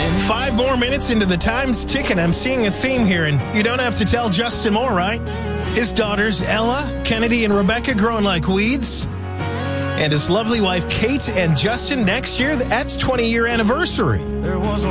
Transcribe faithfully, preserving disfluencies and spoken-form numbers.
Five more minutes into the time's ticking. I'm seeing a theme here, and you don't have to tell Justin Moore, right? His daughters, Ella, Kennedy, and Rebecca, growing like weeds. And his lovely wife, Kate, and Justin, next year, that's twenty-year anniversary.